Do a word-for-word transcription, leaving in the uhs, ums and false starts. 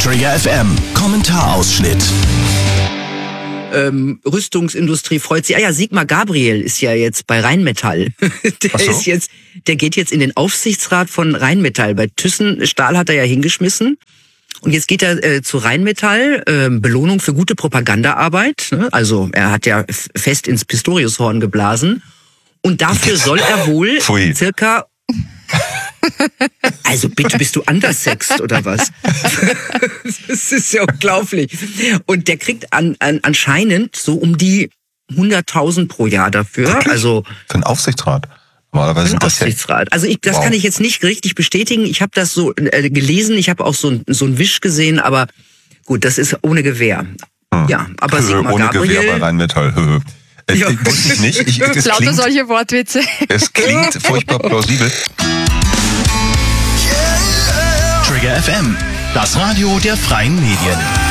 Trigger F M, Kommentarausschnitt. Ähm, Rüstungsindustrie freut sich. Ah ja, Sigmar Gabriel ist ja jetzt bei Rheinmetall. Der Ach so. ist jetzt, der geht jetzt in den Aufsichtsrat von Rheinmetall. Bei Thyssen Stahl hat er ja hingeschmissen. Und jetzt geht er äh, zu Rheinmetall, äh, Belohnung für gute Propagandaarbeit. Ne? Also er hat ja f- fest ins Pistoriushorn geblasen. Und dafür soll er wohl Pfui. circa... Also bitte, bist du undersexed oder was? Das ist ja unglaublich. Und der kriegt an, an, anscheinend so um die hunderttausend pro Jahr dafür. Wirklich? Also Für einen Aufsichtsrat. Normalerweise ein sind das ja... Aufsichtsrat. Also ich, das Wow. kann ich jetzt nicht richtig bestätigen. Ich habe das so äh, gelesen, ich habe auch so ein, so ein Wisch gesehen, aber gut, das ist ohne Gewehr. Hm. Ja, aber Sigmar Ohne Gabriel... Gewehr bei Rheinmetall. Äh, Ja. Wusste ich nicht. Ich, es, Lauter klingt, solche Wortwitze. es klingt furchtbar plausibel. Trigger F M, das Radio der freien Medien.